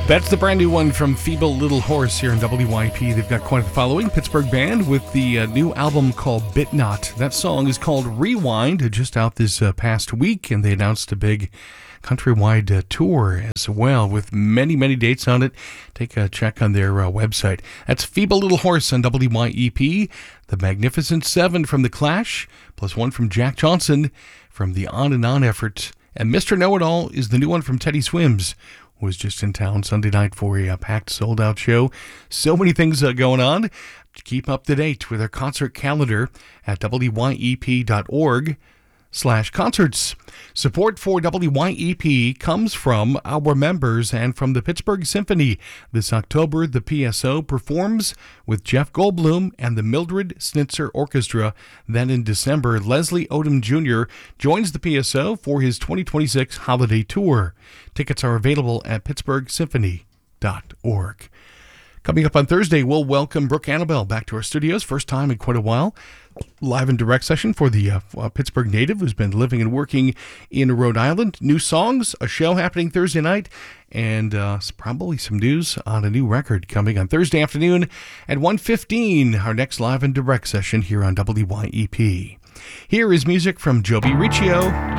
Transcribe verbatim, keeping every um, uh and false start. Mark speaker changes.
Speaker 1: That's the brand new one from Feeble Little Horse here in W Y P. They've got quite a following. Pittsburgh band with the uh, new album called Bitnot. That song is called Rewind, just out this uh, past week, and they announced a big countrywide uh, tour as well with many, many dates on it. Take a check on their uh, website. That's Feeble Little Horse on W Y E P. The Magnificent Seven from The Clash, plus one from Jack Johnson from the On and On effort. And Mister Know-It-All is the new one from Teddy Swims, who was just in town Sunday night for a uh, packed, sold-out show. So many things uh, going on. Keep up to date with our concert calendar at W Y E P dot org slash concerts. Support for W Y E P comes from our members and from the Pittsburgh Symphony. This October, the P S O performs with Jeff Goldblum and the Mildred Snitzer Orchestra. Then in December, Leslie Odom Junior joins the P S O for his twenty twenty-six holiday tour. Tickets are available at pittsburgh symphony dot org. Coming up on Thursday, we'll welcome Brooke Annabelle back to our studios. First time in quite a while. Live and direct session for the uh, uh, Pittsburgh native who's been living and working in Rhode Island. New songs, a show happening Thursday night, and uh, probably some news on a new record coming on Thursday afternoon at one fifteen. Our next live and direct session here on W Y E P. Here is music from Joby Riccio.